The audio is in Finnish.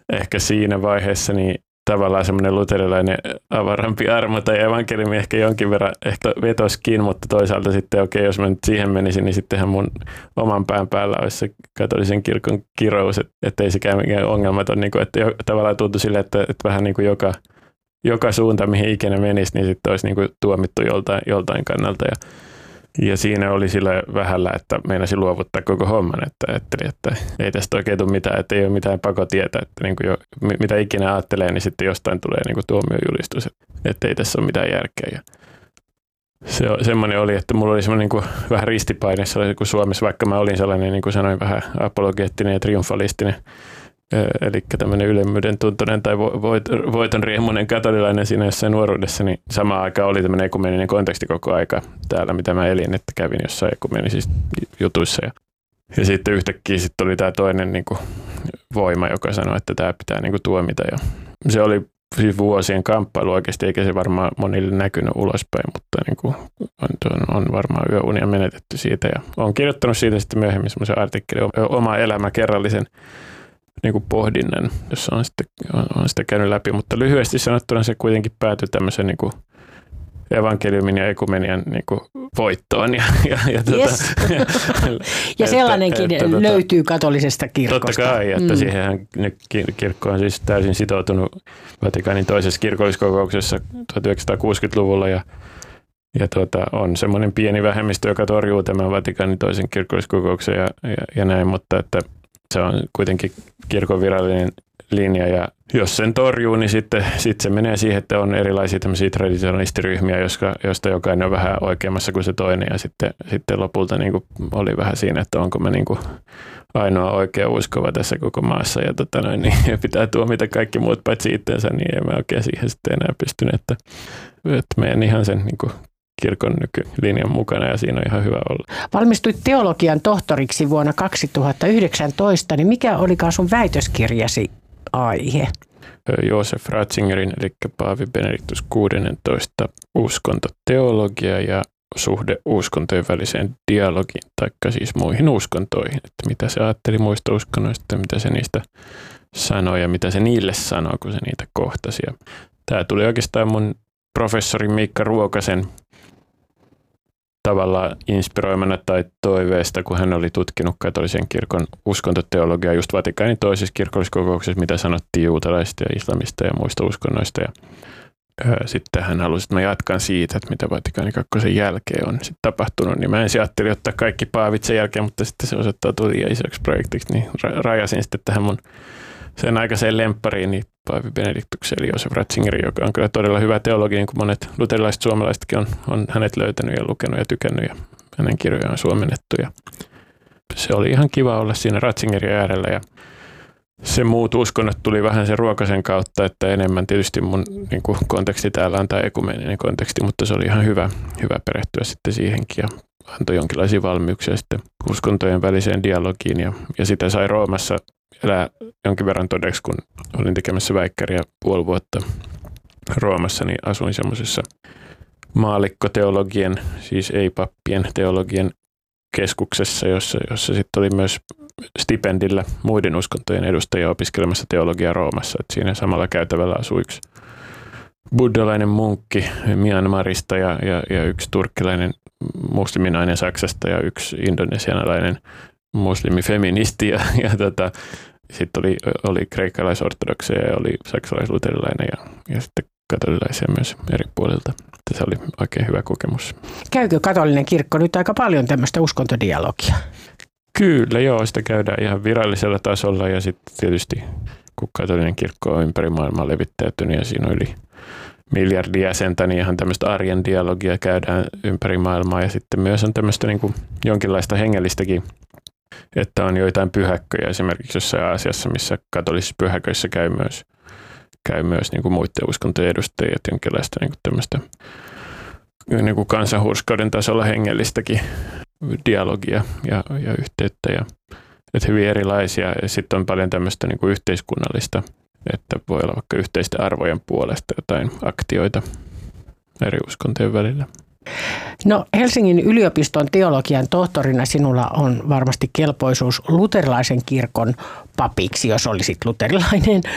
ehkä siinä vaiheessa niin tavallaan semmoinen luterilainen avarampi armo tai evankeliumi ehkä jonkin verran ehkä vetoskin, mutta toisaalta sitten okei, jos mä nyt siihen menisin, niin sittenhän mun oman pään päällä olisi se katolisen kirkon kirous, että ei sekään mikään ongelmaton, niin kuin, että tavallaan tuntui sille, että vähän niin kuin joka suunta, mihin ikinä menisi, niin sitten olisi niin kuin tuomittu joltain kannalta. Ja siinä oli sillä vähällä, että meinasi luovuttaa koko homman, että ajattelin, että ei tästä oikein tule mitään, että ei ole mitään pakotietä, että niin kuin mitä ikinä ajattelee, niin sitten jostain tulee niin kuin tuomiojulistus, että ei tässä ole mitään järkeä. Ja semmoinen oli, että mulla oli semmoinen niin kuin vähän ristipaine sellainen kuin Suomessa, vaikka mä olin sellainen, niin kuin sanoin, vähän apologeettinen ja triumfalistinen, eli tämmöinen ylemmyyden tuntoinen tai voiton riemuinen katolilainen siinä jossain nuoruudessa, niin samaan aikaan oli tämmöinen ekumeninen konteksti koko aika täällä, mitä mä elin, että kävin jossain ekumenisissa jutuissa. Ja sitten yhtäkkiä sitten oli tämä toinen niin kuin voima, joka sanoi, että tämä pitää niin kuin tuomita. Ja se oli siis vuosien kamppailu oikeasti, eikä se varmaan monille näkynyt ulospäin, mutta niin kuin on varmaan yöunia menetetty siitä. Ja olen kirjoittanut siitä sitten myöhemmin semmoisen artikkelin, oma elämä kerrallisen niin kuin pohdinnan, jossa on sitä käynyt läpi, mutta lyhyesti sanottuna se kuitenkin päätyi tämmöisen niin kuin evankeliumin ja ekumenian niin kuin voittoon. Yes. Ja sellainenkin löytyy katolisesta kirkosta. Totta kai, että siihenhän kirkko on siis täysin sitoutunut Vatikaanin toisessa kirkolliskokouksessa 1960-luvulla ja on semmoinen pieni vähemmistö, joka torjuu tämän Vatikaanin toisen kirkolliskokouksen ja näin, mutta että se on kuitenkin kirkon virallinen linja ja jos sen torjuu, niin sitten se menee siihen, että on erilaisia tämmöisiä traditionalistiryhmiä, joista jokainen on vähän oikeammassa kuin se toinen ja sitten lopulta niin kuin oli vähän siinä, että onko mä niin kuin ainoa oikea uskova tässä koko maassa ja niin pitää tuomita kaikki muut paitsi itseensä, niin en mä oikein siihen sitten enää pystynyt, että menen ihan sen niin kuin kirkon nykylinjan mukana ja siinä on ihan hyvä olla. Valmistuit teologian tohtoriksi vuonna 2019, niin mikä olikaan sun väitöskirjasi aihe? Josef Ratzingerin, eli Paavi Benedictus 16. uskontoteologia ja suhde uskontojen väliseen dialogiin, taikka siis muihin uskontoihin, että mitä se ajatteli muista uskonnoista, mitä se niistä sanoi ja mitä se niille sanoi, kun se niitä kohtasi. Ja tämä tuli oikeastaan mun professori Miikka Ruokasen tavallaan inspiroimana tai toiveesta, kun hän oli tutkinut katolisen kirkon uskontoteologiaa just Vatikaanin toisessa kirkolliskokouksessa, mitä sanottiin juutalaisista ja islamista ja muista uskonnoista. Ja sitten hän halusi, että mä jatkan siitä, että mitä Vatikaanin kakkosen jälkeen on sitten tapahtunut. Niin mä ensin ajattelin ottaa kaikki paavit sen jälkeen, mutta sitten se osoittautui liian isoksi projektiksi, niin rajasin sitten tähän mun sen aikaiseen lemppariin, niin Paavi Benediktuksen eli Josef Ratzingeri, joka on kyllä todella hyvä teologi, niin kuin monet luterilaiset suomalaisetkin on hänet löytänyt ja lukenut ja tykännyt ja hänen kirjojaan on suomennettu. Ja se oli ihan kiva olla siinä Ratzingerin äärellä ja se muut uskonnot tuli vähän sen Ruokasen kautta, että enemmän tietysti mun niin kuin konteksti täällä on tämä ekumeninen konteksti, mutta se oli ihan hyvä perehtyä sitten siihenkin ja antoi jonkinlaisia valmiuksia sitten uskontojen väliseen dialogiin ja sitä sai Roomassa elää jonkin verran todeksi, kun olin tekemässä väikkäriä puoli vuotta Roomassa, niin asuin semmoisessa maallikkoteologien, siis ei-pappien teologien keskuksessa, jossa sitten oli myös stipendillä muiden uskontojen edustajia opiskelemassa teologiaa Roomassa. Et siinä samalla käytävällä asui yksi buddhalainen munkki Myanmarista ja yksi turkkilainen musliminainen Saksasta ja yksi indonesialainen muslimifeministi ja sitten oli kreikkalaisortodokseja ja oli saksalais-luterilainen ja sitten katolilaisia myös eri puolilta. Se oli oikein hyvä kokemus. Käykö katolinen kirkko nyt aika paljon tämmöistä uskontodialogia? Kyllä joo, sitä käydään ihan virallisella tasolla ja sitten tietysti kun katolinen kirkko on ympäri maailmaa levittäytynyt ja siinä on yli 1 miljardi jäsentä, niin ihan tämmöistä arjen dialogia käydään ympäri maailmaa ja sitten myös on tämmöistä niin kuin jonkinlaista hengellistäkin, että on joitain pyhäkköjä esimerkiksi jossain Aasiassa, missä katolisissa pyhäköissä käy myös niin kuin muiden uskontojen edustajia, jonkinlaista niin kuin tämmöistä niin kuin kansanhurskauden tasolla hengellistäkin dialogia ja yhteyttä ja että hyvin erilaisia ja sitten on paljon tämmöistä niin kuin yhteiskunnallista, että voi olla vaikka yhteisten arvojen puolesta jotain aktioita eri uskontojen välillä. No Helsingin yliopiston teologian tohtorina sinulla on varmasti kelpoisuus luterilaisen kirkon papiksi, jos olisit luterilainen,